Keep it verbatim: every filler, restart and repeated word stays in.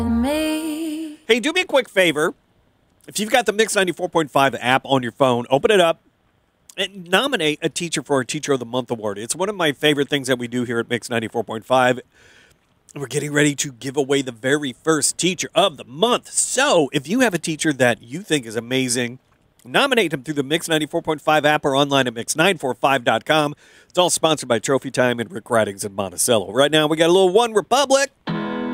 Me. Hey, do me a quick favor. If you've got the Mix ninety-four point five app on your phone, open it up and nominate a teacher for our Teacher of the Month award. It's one of my favorite things that we do here at Mix ninety-four point five. We're getting ready to give away the very first Teacher of the Month. So if you have a teacher that you think is amazing, nominate him through the Mix ninety-four point five app or online at mix nine four five dot com. It's all sponsored by Trophy Time and Rick Ridings in Monticello. Right now, we got a little One Republic.